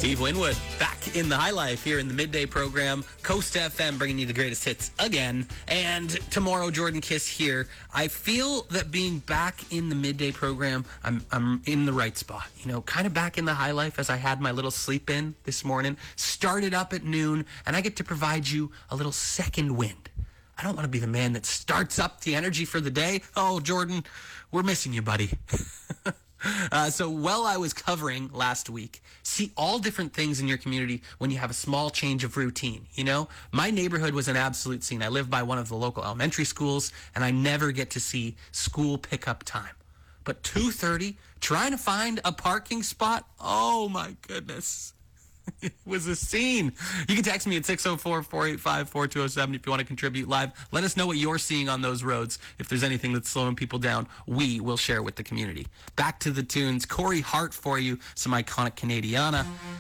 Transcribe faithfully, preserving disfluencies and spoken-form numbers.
Steve Winwood, back in the High Life here in the midday program. Coast F M bringing you the greatest hits again. And tomorrow, Jordan Kiss here. I feel that being back in the midday program, I'm I'm in the right spot. You know, kind of back in the High Life as I had my little sleep in this morning. Started up at noon, and I get to provide you a little second wind. I don't want to be the man that starts up the energy for the day. Oh, Jordan, we're missing you, buddy. Uh, so while I was covering last week, see all different things in your community when you have a small change of routine. You know, my neighborhood was an absolute scene. I live by one of the local elementary schools, and I never get to see school pickup time. But two thirty, trying to find a parking spot, oh my goodness. It was a scene. You can text me at six oh four, four eight five, four two oh seven if you want to contribute live. Let us know what you're seeing on those roads. If there's anything that's slowing people down, we will share with the community. Back to the tunes. Corey Hart for you, some iconic Canadiana.